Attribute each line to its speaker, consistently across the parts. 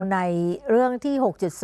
Speaker 1: ในเรื่องที่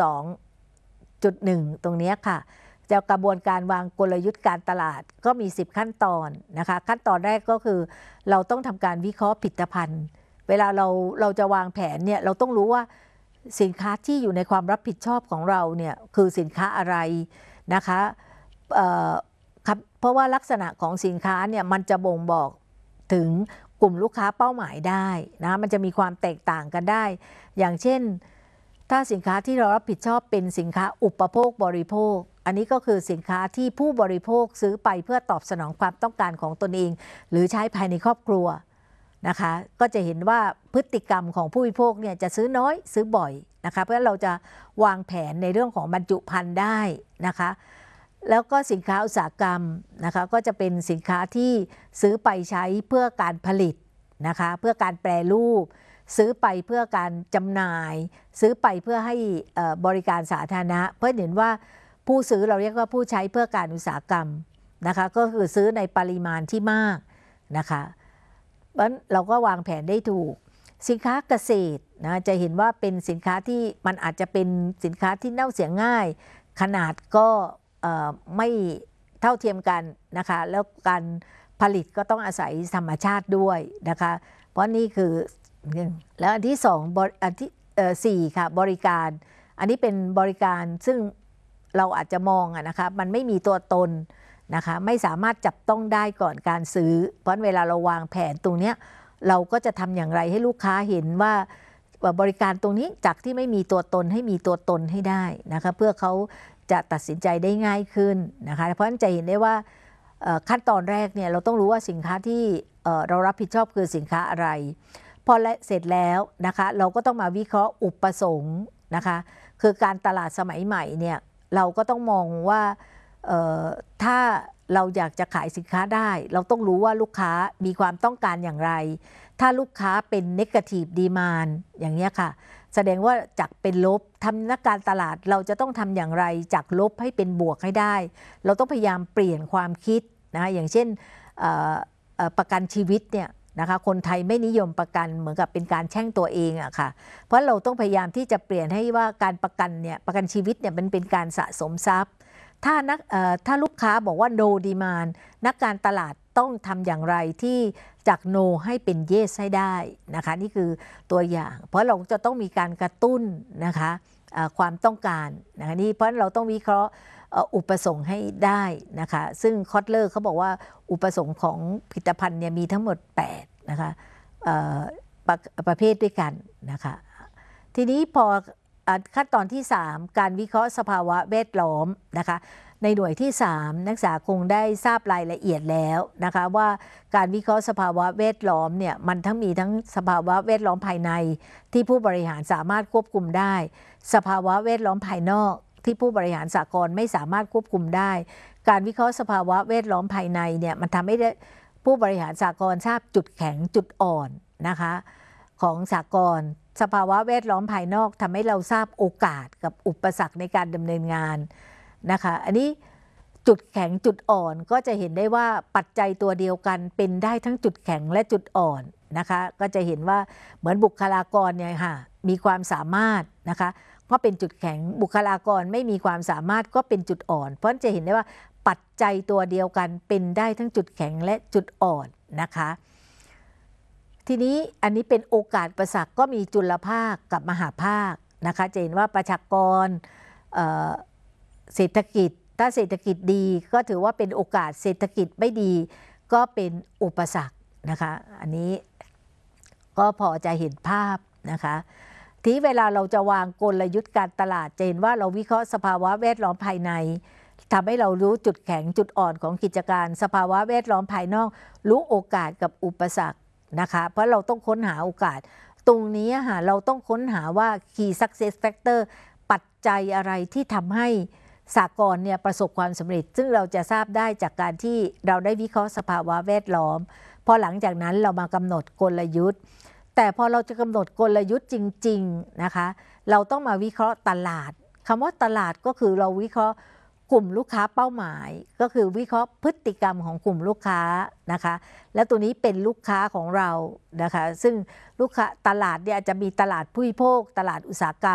Speaker 1: 6.2.1 ตรงนี้ค่ะจะกระบวนการวางกลยุทธ์การตลาดก็มี10ขั้นตอนนะคะขั้นตอนแรกก็คือเราต้องทำการวิเคราะห์ผลิตภัณฑ์เวลาเราจะวางแผนเนี่ยเราต้องรู้ว่าสินค้าที่อยู่ในความรับผิดชอบของเราเนี่ยคือสินค้าอะไรนะคะเพราะว่าลักษณะของสินค้าเนี่ยมันจะบ่งบอกถึงกลุ่มลูกค้าเป้าหมายได้นะมันจะมีความแตกต่างกันได้อย่างเช่นถ้าสินค้าที่เรารับผิดชอบเป็นสินค้าอุปโภคบริโภคอันนี้ก็คือสินค้าที่ผู้บริโภคซื้อไปเพื่อตอบสนองความต้องการของตนเองหรือใช้ภายในครอบครัวนะคะก็จะเห็นว่าพฤติกรรมของผู้บริโภคเนี่ยจะซื้อน้อยซื้อบ่อยนะคะเพราะฉะนั้นเราจะวางแผนในเรื่องของบรรจุภัณฑ์ได้นะคะแล้วก็สินค้าอุตสาหกรรมนะคะก็จะเป็นสินค้าที่ซื้อไปใช้เพื่อการผลิตนะคะเพื่อการแปรรูปซื้อไปเพื่อการจำหน่ายซื้อไปเพื่อให้บริการสาธารณะเพื่อเห็นว่าผู้ซื้อเราเรียกว่าผู้ใช้เพื่อการอุตสาหกรรมนะคะก็คือซื้อในปริมาณที่มากนะคะเพราะเราก็วางแผนได้ถูกสินค้าเกษตรนะจะเห็นว่าเป็นสินค้าที่มันอาจจะเป็นสินค้าที่เน่าเสียง่ายขนาดก็ไม่เท่าเทียมกันนะคะแล้วการผลิตก็ต้องอาศัยธรรมชาติด้วยนะคะเพราะนี่คือแล้วอันที่อันที่4ค่ะบริการอันนี้เป็นบริการซึ่งเราอาจจะมองนะคะมันไม่มีตัวตนนะคะไม่สามารถจับต้องได้ก่อนการซื้อเพราะเวลาเราวางแผนตรงนี้เราก็จะทำอย่างไรให้ลูกค้าเห็นว่าบริการตรงนี้จากที่ไม่มีตัวตนให้มีตัวตนให้ได้นะคะเพื่อเขาจะตัดสินใจได้ง่ายขึ้นนะคะเพราะฉะนั้นจะเห็นได้ว่าขั้นตอนแรกเนี่ยเราต้องรู้ว่าสินค้าที่เรารับผิดชอบคือสินค้าอะไรพอเสร็จแล้วนะคะเราก็ต้องมาวิเคราะห์อุปสงค์นะคะคือการตลาดสมัยใหม่เนี่ยเราก็ต้องมองว่าถ้าเราอยากจะขายสินค้าได้เราต้องรู้ว่าลูกค้ามีความต้องการอย่างไรถ้าลูกค้าเป็น negative demand อย่างนี้ค่ะแสดงว่าจากเป็นลบทำนักการตลาดเราจะต้องทำอย่างไรจากลบให้เป็นบวกให้ได้เราต้องพยายามเปลี่ยนความคิดนะอย่างเช่นประกันชีวิตเนี่ยนะคะคนไทยไม่นิยมประกันเหมือนกับเป็นการแช่งตัวเองอะค่ะเพราะเราต้องพยายามที่จะเปลี่ยนให้ว่าการประกันชีวิตเนี่ยมันเป็นการสะสมทรัพย์ถ้าลูกค้าบอกว่า no demand นักการตลาดต้องทำอย่างไรที่จาก no ให้เป็น yes ให้ได้นะคะนี่คือตัวอย่างเพราะเราจะต้องมีการกระตุ้นนะคะความต้องการนะคะนี่เพราะเราต้องวิเคราะห์อุปสงค์ให้ได้นะคะซึ่งคอตเลอร์เขาบอกว่าอุปสงค์ของผลิตภัณฑ์เนี่ยมีทั้งหมด8นะคะประเภทด้วยกันนะคะทีนี้พอขั้นตอนที่3การวิเคราะห์สภาวะแวดล้อมนะคะในหน่วยที่3นักศึกษาคงได้ทราบรายละเอียดแล้วนะคะว่าการวิเคราะห์สภาวะแวดล้อมเนี่ยมันมีทั้งสภาวะแวดล้อมภายในที่ผู้บริหารสามารถควบคุมได้สภาวะแวดล้อมภายนอกที่ผู้บริหารสหกรณ์ไม่สามารถควบคุมได้การวิเคราะห์สภาวะแวดล้อมภายในเนี่ยมันทำให้ผู้บริหารสหกรณ์ทราบจุดแข็งจุดอ่อนนะคะของสหกรณ์สภาวะแวดล้อมภายนอกทำให้เราทราบโอกาสกับอุปสรรคในการดำเนินงานนะคะอันนี้จุดแข็งจุดอ่อนก็จะเห็นได้ว่าปัจจัยตัวเดียวกันเป็นได้ทั้งจุดแข็งและจุดอ่อนนะคะก็จะเห็นว่าเหมือนบุคลากรเนี่ยค่ะมีความสามารถนะคะก็เป็นจุดแข็งบุคลากรไม่มีความสามารถก็เป็นจุดอ่อนเพราะจะเห็นได้ว่าปัจจัยตัวเดียวกันเป็นได้ทั้งจุดแข็งและจุดอ่อนนะคะทีนี้อันนี้เป็นโอกาสอุปสรรคก็มีจุลภาคกับมหาภาคนะคะจะเห็นว่าประชากรเศรษฐกิจถ้าเศรษฐกิจดีก็ถือว่าเป็นโอกาสเศรษฐกิจไม่ดีก็เป็นอุปสรรคนะคะอันนี้ก็พอจะเห็นภาพนะคะทีเวลาเราจะวางกลยุทธ์การตลาดจะเห็นว่าเราวิเคราะห์สภาวะแวดล้อมภายในทำให้เรารู้จุดแข็งจุดอ่อนของกิจการสภาวะแวดล้อมภายนอกรู้โอกาสกับอุปสรรคนะคะเพราะเราต้องค้นหาโอกาสตรงนี้ค่ะเราต้องค้นหาว่า Key Success Factor ปัจจัยอะไรที่ทำให้สหกรณ์เนี่ยประสบความสำเร็จซึ่งเราจะทราบได้จากการที่เราได้วิเคราะห์สภาวะแวดล้อมพอหลังจากนั้นเรามากำหนดกลยุทธ์แต่พอเราจะกำหนดกลยุทธ์จริงๆนะคะเราต้องมาวิเคราะห์ตลาดคำว่าตลาดก็คือเราวิเคราะห์กลุ่มลูกค้าเป้าหมายก็คือวิเคราะห์พฤติกรรมของกลุ่มลูกค้านะคะและตัวนี้เป็นลูกค้าของเรานะคะซึ่งลูกค้าตลาดเนี่ยจะมีตลาดผู้บริโภคตลาดอุตสาหกรรม